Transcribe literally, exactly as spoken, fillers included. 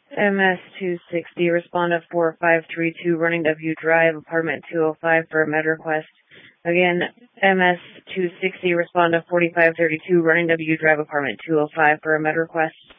M S two sixty, respond to four five three two, Running W Drive, apartment two oh five for a med request. Again, M S two sixty, respond to forty-five thirty-two, Running W Drive, apartment two oh five for a med request.